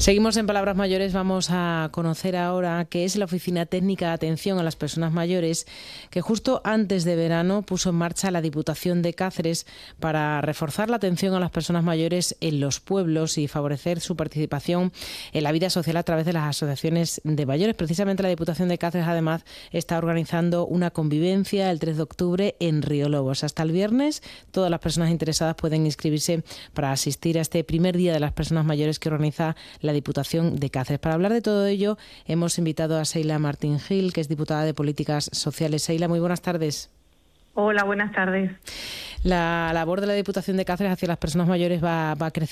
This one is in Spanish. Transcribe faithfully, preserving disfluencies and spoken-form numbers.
Seguimos en Palabras Mayores. Vamos a conocer ahora qué es la Oficina Técnica de Atención a las Personas Mayores, que justo antes de verano puso en marcha la Diputación de Cáceres para reforzar la atención a las personas mayores en los pueblos y favorecer su participación en la vida social a través de las asociaciones de mayores. Precisamente la Diputación de Cáceres, además, está organizando una convivencia el tres de octubre en Riolobos. Hasta el viernes, todas las personas interesadas pueden inscribirse para asistir a este primer Día de las Personas Mayores que organiza la Diputación de Cáceres. Para hablar de todo ello, hemos invitado a Seila Martín Gil, que es diputada de Políticas Sociales. Seila, muy buenas tardes. Hola, buenas tardes. La labor de la Diputación de Cáceres hacia las personas mayores va, va creciendo.